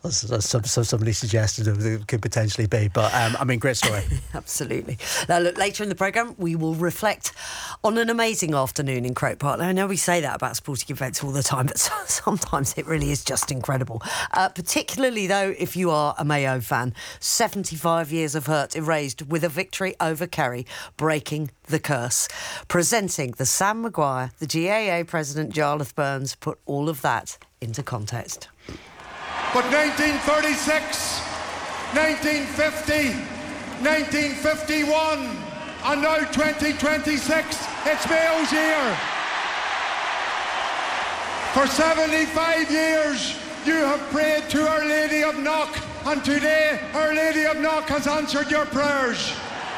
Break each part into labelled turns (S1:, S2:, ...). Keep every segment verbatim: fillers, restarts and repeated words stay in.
S1: as, as some, some, somebody suggested it could potentially be. But um, I mean, great story.
S2: Absolutely. Now, look, later in the programme, we will reflect on an amazing afternoon in Croke Park. Now, I know we say that about sporting events all the time, but sometimes it really is just incredible. Uh, particularly, though, if you are a Mayo fan. seventy-five years of hurt erased with a victory over Kerry, breaking the curse. Presenting the Sam Maguire, the G A A president, Jarlath Burns, put all of that into context.
S3: But nineteen thirty-six, nineteen fifty, nineteen fifty-one, and now twenty twenty-six, it's Mayo's year. For seventy-five years, you have prayed to Our Lady of Knock, and today Our Lady of Knock has answered your prayers.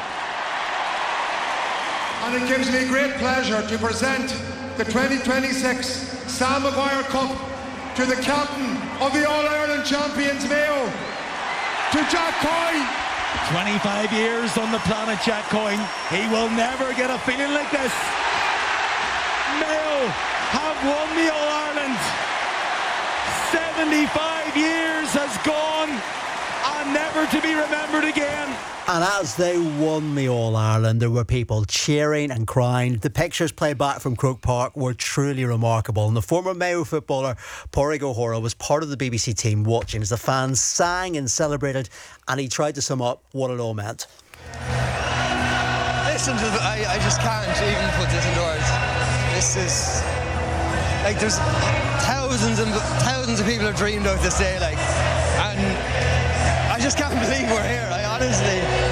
S3: And it gives me great pleasure to present the twenty twenty-six Sam Maguire Cup to the captain of the All-Ireland champions, Mayo, to Jack Coyne.
S4: twenty-five years on the planet, Jack Coyne. He will never get a feeling like this. Mayo have won the All-Ireland. seventy-five years has gone and never to be remembered again.
S1: And as they won the All-Ireland, there were people cheering and crying. The pictures played back from Croke Park were truly remarkable. And the former Mayo footballer, Pádraig O'Hora, was part of the B B C team watching as the fans sang and celebrated, and he tried to sum up what it all meant.
S5: Listen to the, I, I just can't even put this into words. This is... Like, there's thousands and thousands of people have dreamed of this day, like, and I just can't believe we're here. I honestly...